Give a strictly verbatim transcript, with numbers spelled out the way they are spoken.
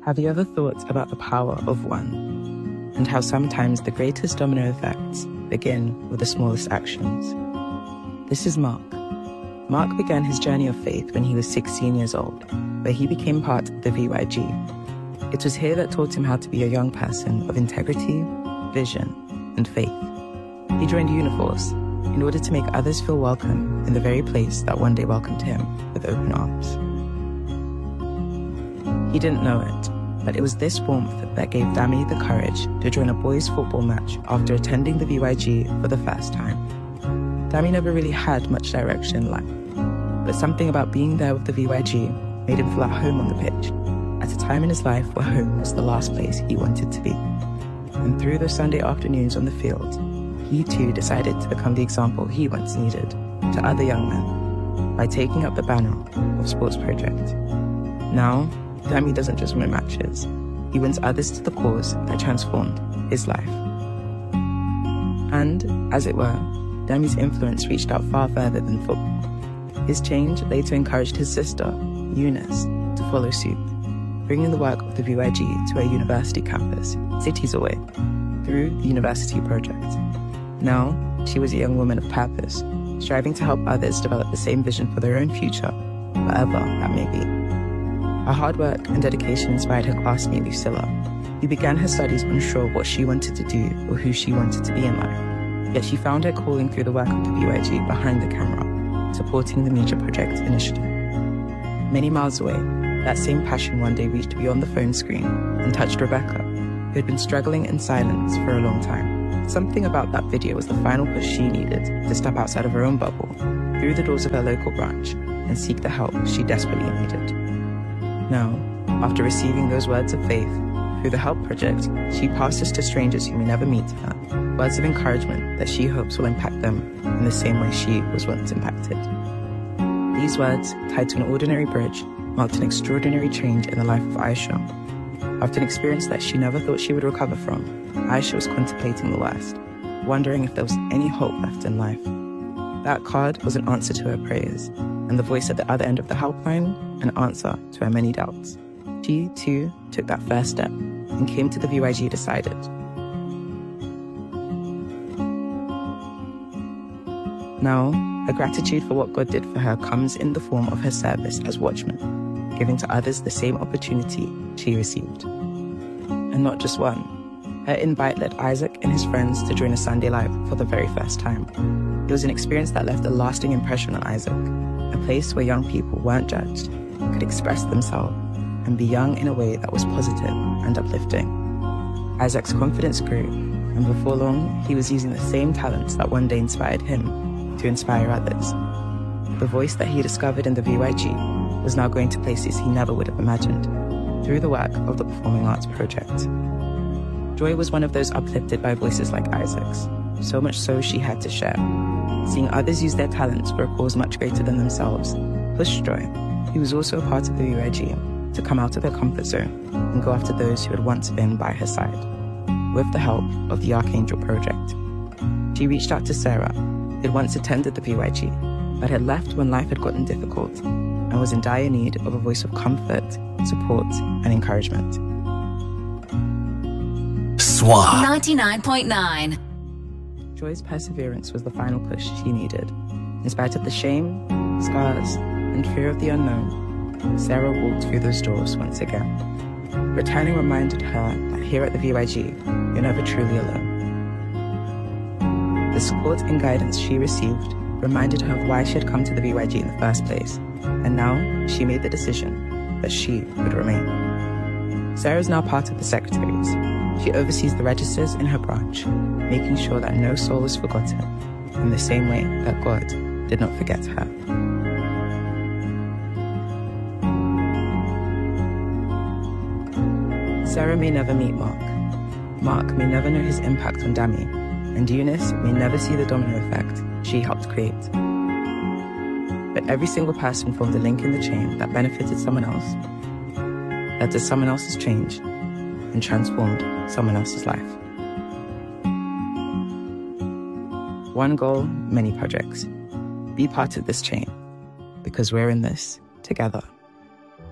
Have you ever thought about the power of one, and how sometimes the greatest domino effects begin with the smallest actions? This is Mark. Mark began his journey of faith when he was sixteen years old, where he became part of the V Y G. It was here that taught him how to be a young person of integrity, vision, and faith. He joined Uniforce in order to make others feel welcome in the very place that one day welcomed him with open arms. He didn't know it, but it was this warmth that gave Dami the courage to join a boys' football match after attending the V Y G for the first time. Dami never really had much direction in life, but something about being there with the V Y G made him feel at home on the pitch, at a time in his life where home was the last place he wanted to be. And through those Sunday afternoons on the field, he too decided to become the example he once needed to other young men by taking up the banner of Sports Project. Now, Dami doesn't just win matches, he wins others to the cause that transformed his life. And, as it were, Dami's influence reached out far further than football. His change later encouraged his sister, Eunice, to follow suit, bringing the work of the V Y G to a university campus, cities away, through the University Project. Now, she was a young woman of purpose, striving to help others develop the same vision for their own future, wherever that may be. Her hard work and dedication inspired her classmate Lucilla, who began her studies unsure of what she wanted to do or who she wanted to be in life. Yet she found her calling through the work of the V Y G behind the camera, supporting the Media Project initiative. Many miles away, that same passion one day reached beyond the phone screen and touched Rebecca, who had been struggling in silence for a long time. Something about that video was the final push she needed to step outside of her own bubble, through the doors of her local branch, and seek the help she desperately needed. Now, after receiving those words of faith through the Help Project, she passes to strangers who may never meet her, words of encouragement that she hopes will impact them in the same way she was once impacted. These words, tied to an ordinary bridge, marked an extraordinary change in the life of Aisha. After an experience that she never thought she would recover from, Aisha was contemplating the worst, wondering if there was any hope left in life. That card was an answer to her prayers, and the voice at the other end of the helpline, an answer to her many doubts. She, too, took that first step, and came to the V Y G decided. Now, her gratitude for what God did for her comes in the form of her service as watchman, giving to others the same opportunity she received. And not just one. Her invite led Isaac and his friends to join a Sunday Live for the very first time. It was an experience that left a lasting impression on Isaac, a place where young people weren't judged, could express themselves, and be young in a way that was positive and uplifting. Isaac's confidence grew, and before long, he was using the same talents that one day inspired him to inspire others. The voice that he discovered in the V Y G was now going to places he never would have imagined, through the work of the Performing Arts Project. Joy was one of those uplifted by voices like Isaac's, so much so she had to share. Seeing others use their talents for a cause much greater than themselves pushed Joy, who was also a part of the V Y G, to come out of her comfort zone and go after those who had once been by her side, with the help of the Archangel Project. She reached out to Sarah, who had once attended the V Y G, but had left when life had gotten difficult, and was in dire need of a voice of comfort, support, and encouragement. Swan ninety-nine point nine. Joy's perseverance was the final push she needed. In spite of the shame, scars, and fear of the unknown, Sarah walked through those doors once again. Returning reminded her that here at the V Y G, you're never truly alone. The support and guidance she received reminded her of why she had come to the V Y G in the first place, and now she made the decision that she would remain. Sarah is now part of the secretaries. She oversees the registers in her branch, making sure that no soul is forgotten, in the same way that God did not forget her. Sarah may never meet Mark. Mark may never know his impact on Dami, and Eunice may never see the domino effect she helped create. But every single person formed a link in the chain that benefited someone else, led to someone else's change, and transformed someone else's life. One goal, many projects. Be part of this chain, because we're in this together.